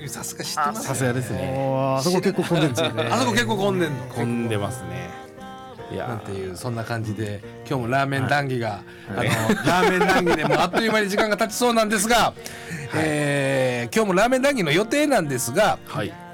さすが知ってますね。 さすがですね。 あそこ結構混んでるんですよね。 あそこ結構混んでんの。 混んでますね。いやなんていうそんな感じで今日もラーメン談義が、ラーメン談義でもうあっという間に時間が経ちそうなんですが、今日もラーメン談義の予定なんですが、 はい。